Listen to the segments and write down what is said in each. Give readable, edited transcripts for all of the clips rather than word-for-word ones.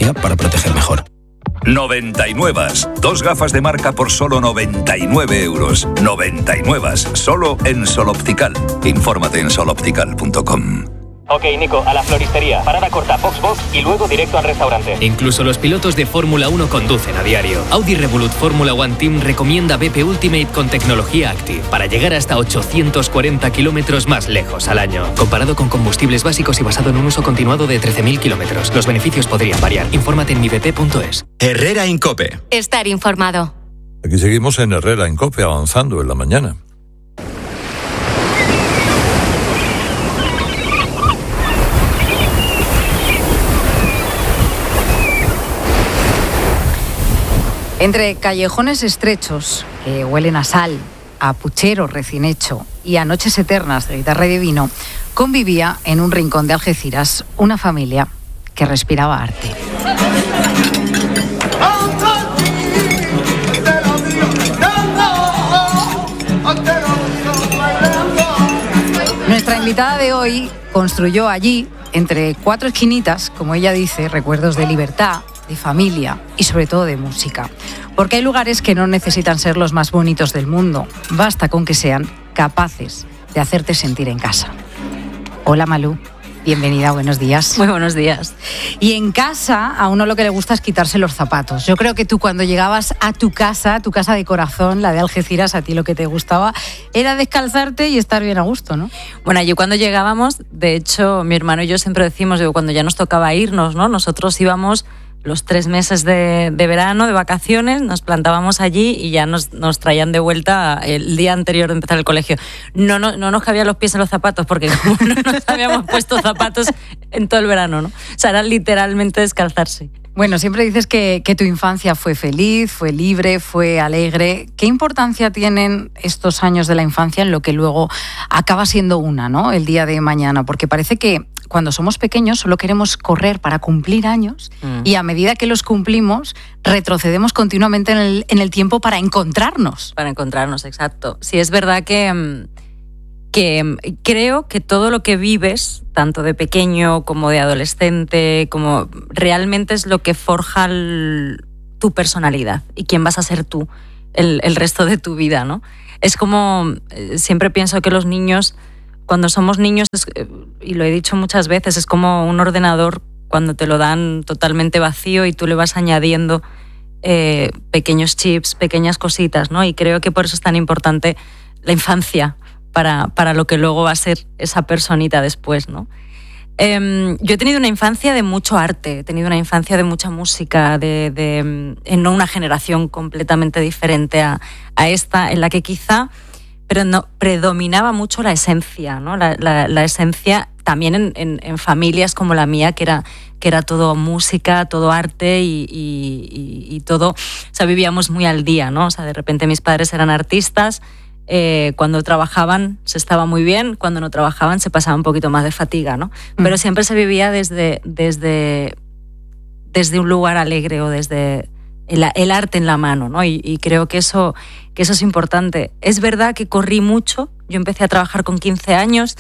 tecnología para proteger mejor. 99. 2 gafas de marca por solo 99 euros. 99. Solo en Sol Optical. Infórmate en soloptical.com. Ok, Nico, a la floristería. Parada corta, box y luego directo al restaurante. Incluso los pilotos de Fórmula 1 conducen a diario. Audi Revolut Fórmula One Team recomienda BP Ultimate con tecnología Active para llegar hasta 840 kilómetros más lejos al año. Comparado con combustibles básicos y basado en un uso continuado de 13.000 kilómetros. Los beneficios podrían variar. Infórmate en mibp.es. Herrera Incope. Estar informado. Aquí seguimos en Herrera Incope, avanzando en la mañana. Entre callejones estrechos que huelen a sal, a puchero recién hecho y a noches eternas de guitarra y de vino, convivía en un rincón de Algeciras una familia que respiraba arte. Nuestra invitada de hoy construyó allí, entre 4 esquinitas, como ella dice, recuerdos de libertad, de familia y sobre todo de música. Porque hay lugares que no necesitan ser los más bonitos del mundo. Basta con que sean capaces de hacerte sentir en casa. Hola Malú, bienvenida, buenos días. Muy buenos días. Y en casa a uno lo que le gusta es quitarse los zapatos. Yo creo que tú cuando llegabas a tu casa de corazón, la de Algeciras, a ti lo que te gustaba era descalzarte y estar bien a gusto, ¿no? Bueno, allí cuando llegábamos, de hecho mi hermano y yo siempre decimos, cuando ya nos tocaba irnos, ¿no? Nosotros íbamos los 3 meses de verano, de vacaciones, nos plantábamos allí y ya nos traían de vuelta el día anterior de empezar el colegio. No nos cabían los pies en los zapatos porque como no nos habíamos puesto zapatos en todo el verano, ¿no? O sea, era literalmente descalzarse. Bueno, siempre dices que tu infancia fue feliz, fue libre, fue alegre. ¿Qué importancia tienen estos años de la infancia en lo que luego acaba siendo ¿no? El día de mañana? Porque parece que cuando somos pequeños solo queremos correr para cumplir años y a medida que los cumplimos retrocedemos continuamente en el tiempo para encontrarnos. Para encontrarnos, exacto. Sí, es verdad que creo que todo lo que vives, tanto de pequeño como de adolescente, como realmente es lo que forja tu personalidad y quién vas a ser tú el resto de tu vida, ¿no? Es como, siempre pienso que los niños, cuando somos niños, y lo he dicho muchas veces, es como un ordenador cuando te lo dan totalmente vacío y tú le vas añadiendo pequeños chips, pequeñas cositas, ¿no? Y creo que por eso es tan importante la infancia para lo que luego va a ser esa personita después, ¿no? Yo he tenido una infancia de mucho arte, he tenido una infancia de mucha música, en una generación completamente diferente a esta, en la que quizá predominaba mucho la esencia, ¿no? La esencia también en familias como la mía, que era todo música, todo arte y todo, o sea, vivíamos muy al día, ¿no? O sea, de repente mis padres eran artistas. Cuando trabajaban se estaba muy bien, cuando no trabajaban se pasaba un poquito más de fatiga, ¿no? Pero siempre se vivía desde un lugar alegre o desde el arte en la mano, ¿no? Y creo que eso es importante. Es verdad que corrí mucho, yo empecé a trabajar con 15 años,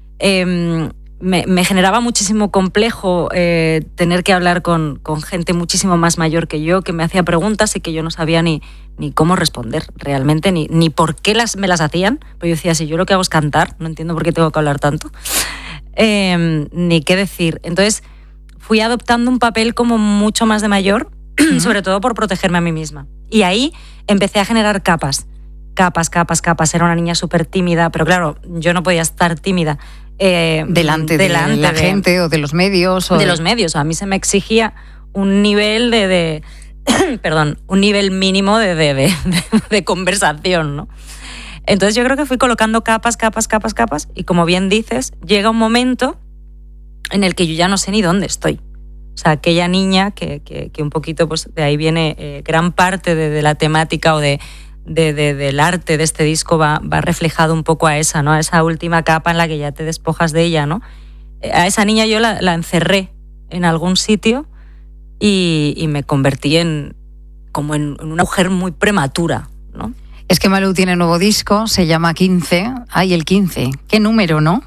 me generaba muchísimo complejo tener que hablar con gente muchísimo más mayor que yo, que me hacía preguntas y que yo no sabía ni cómo responder realmente, ni por qué me las hacían. Pero yo decía, si yo lo que hago es cantar, no entiendo por qué tengo que hablar tanto, ni qué decir. Entonces fui adoptando un papel como mucho más de mayor, sobre todo por protegerme a mí misma. Y ahí empecé a generar capas. Era una niña súper tímida, pero claro, yo no podía estar tímida delante de la gente o de los medios. De los medios. A mí se me exigía un nivel un nivel mínimo de conversación, ¿no? Entonces yo creo que fui colocando capas y como bien dices, llega un momento en el que yo ya no sé ni dónde estoy. O sea, aquella niña que un poquito, pues de ahí viene gran parte de la temática o del arte de este disco va reflejado un poco a esa, ¿no? A esa última capa en la que ya te despojas de ella, ¿no? A esa niña yo la encerré en algún sitio y me convertí en una mujer muy prematura, ¿no? Es que Malú tiene nuevo disco, se llama 15. Ay, el 15. ¿Qué número, no?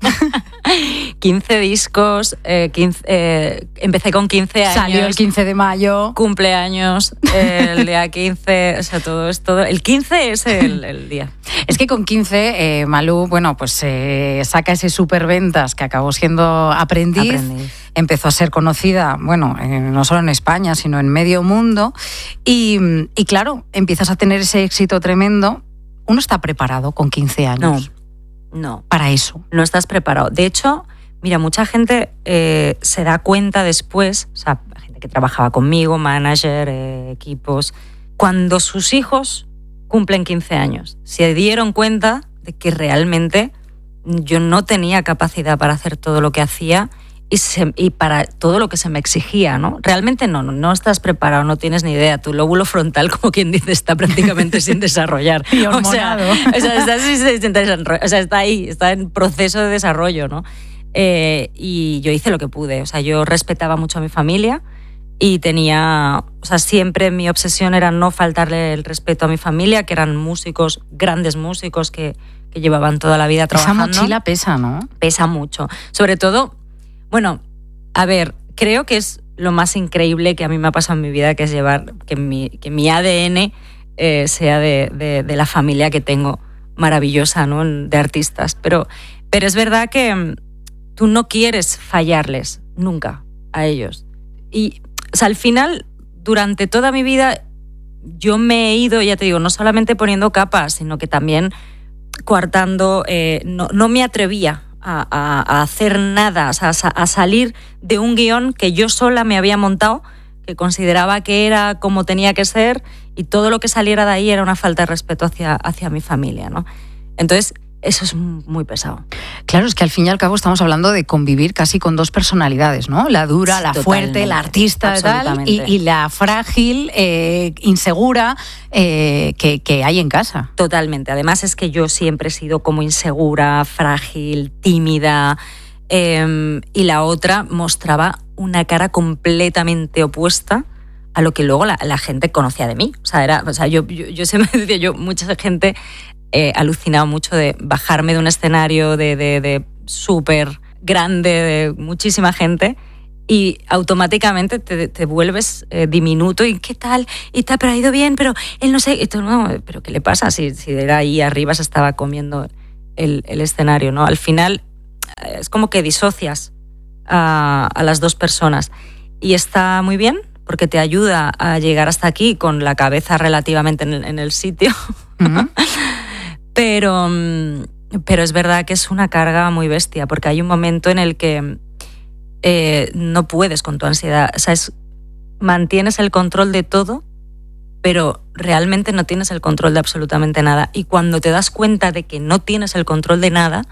15 discos, empecé con 15 años. Salió el 15 de mayo. Cumpleaños, el día 15, o sea, todo es todo. El 15 es el día. Es que con 15, Malú, bueno, pues saca ese superventas que acabó siendo aprendiz. Empezó a ser conocida, bueno, no solo en España, sino en medio mundo. Y claro, empiezas a tener ese éxito tremendo. Uno está preparado con 15 años. No. Para eso. No estás preparado. De hecho, mira, mucha gente se da cuenta después, o sea, gente que trabajaba conmigo, manager, equipos, cuando sus hijos cumplen 15 años, se dieron cuenta de que realmente yo no tenía capacidad para hacer todo lo que hacía y para todo lo que se me exigía, ¿no? Realmente no estás preparado, no tienes ni idea. Tu lóbulo frontal, como quien dice, está prácticamente sin desarrollar. Y hormonado. Está ahí, está en proceso de desarrollo, ¿no? Y yo hice lo que pude. O sea, yo respetaba mucho a mi familia y tenía... O sea, siempre mi obsesión era no faltarle el respeto a mi familia, que eran músicos, grandes músicos que llevaban toda la vida trabajando. Esa mochila pesa, ¿no? Pesa mucho. Sobre todo... Bueno, a ver, creo que es lo más increíble que a mí me ha pasado en mi vida, que es llevar que mi ADN sea de la familia que tengo, maravillosa, ¿no? De artistas. Pero es verdad que tú no quieres fallarles nunca a ellos. Y, o sea, al final, durante toda mi vida, yo me he ido, ya te digo, no solamente poniendo capas, sino que también coartando, no me atrevía a hacer nada, o sea, a salir de un guión que yo sola me había montado, que consideraba que era como tenía que ser, y todo lo que saliera de ahí era una falta de respeto hacia mi familia, ¿no? Entonces, eso es muy pesado. Claro, es que al fin y al cabo estamos hablando de convivir casi con dos personalidades, ¿no? La dura, la fuerte, la artista y tal, y la frágil, insegura que hay en casa. Totalmente. Además es que yo siempre he sido como insegura, frágil, tímida, y la otra mostraba una cara completamente opuesta a lo que luego la gente conocía de mí. O sea, yo siempre decía, mucha gente alucinado mucho de bajarme de un escenario de súper grande, de muchísima gente, y automáticamente te vuelves diminuto y ¿qué tal? Y te ha ido bien, pero él no sé, y tú, no, pero ¿qué le pasa? Si era ahí arriba se estaba comiendo el escenario, ¿no? Al final es como que disocias a las dos personas, y está muy bien porque te ayuda a llegar hasta aquí con la cabeza relativamente en el sitio. Uh-huh. Pero es verdad que es una carga muy bestia, porque hay un momento en el que no puedes con tu ansiedad. O sea, mantienes el control de todo, pero realmente no tienes el control de absolutamente nada. Y cuando te das cuenta de que no tienes el control de nada,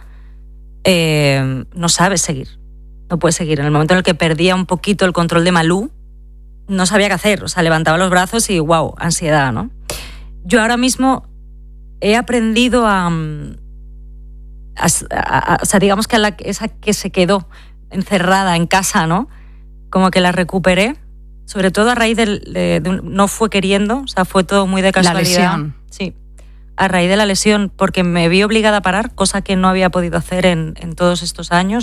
no sabes seguir. No puedes seguir. En el momento en el que perdía un poquito el control de Malú, no sabía qué hacer. O sea, levantaba los brazos y wow, ansiedad, ¿no? Yo ahora mismo he aprendido a o sea, digamos que esa que se quedó encerrada en casa, ¿no? Como que la recuperé, sobre todo a raíz no fue queriendo, o sea, fue todo muy de casualidad. La lesión. Sí, a raíz de la lesión, porque me vi obligada a parar, cosa que no había podido hacer en todos esos años,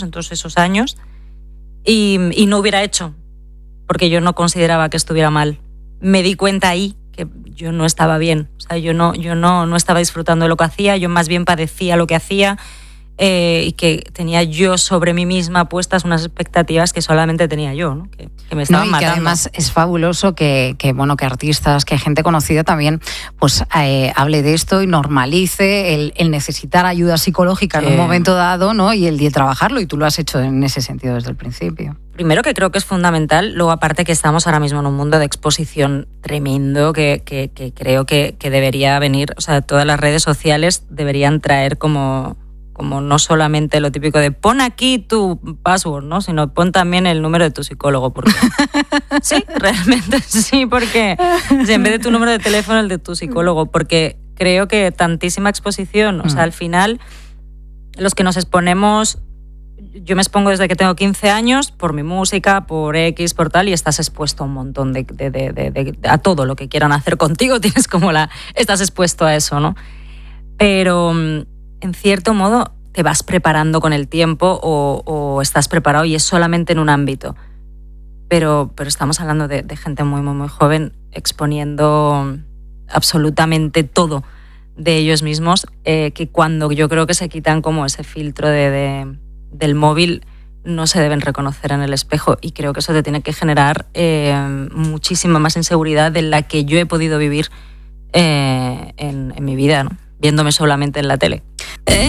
y no hubiera hecho, porque yo no consideraba que estuviera mal. Me di cuenta ahí que yo no estaba bien, o sea, yo no estaba disfrutando de lo que hacía, yo más bien padecía lo que hacía, y que tenía yo sobre mí misma puestas unas expectativas que solamente tenía yo, ¿no? Que me estaban matando. Que además es fabuloso que artistas, que gente conocida también pues hable de esto y normalice el necesitar ayuda psicológica en un momento dado, ¿no? Y el de trabajarlo, y tú lo has hecho en ese sentido desde el principio. Primero, que creo que es fundamental. Luego, aparte, que estamos ahora mismo en un mundo de exposición tremendo, que creo que debería venir, o sea, todas las redes sociales deberían traer como no solamente lo típico de pon aquí tu password, ¿no? Sino pon también el número de tu psicólogo. Porque sí, realmente sí, porque en vez de tu número de teléfono, el de tu psicólogo, porque creo que tantísima exposición, o sea, al final los que nos exponemos yo me expongo desde que tengo 15 años por mi música, por X, por tal, y estás expuesto a un montón a todo lo que quieran hacer contigo, estás expuesto a eso, ¿no? Pero en cierto modo te vas preparando con el tiempo o estás preparado y es solamente en un ámbito. Pero estamos hablando de gente muy, muy, muy joven exponiendo absolutamente todo de ellos mismos, que cuando yo creo que se quitan como ese filtro del móvil no se deben reconocer en el espejo, y creo que eso te tiene que generar muchísima más inseguridad de la que yo he podido vivir en mi vida, ¿no? Viéndome solamente en la tele.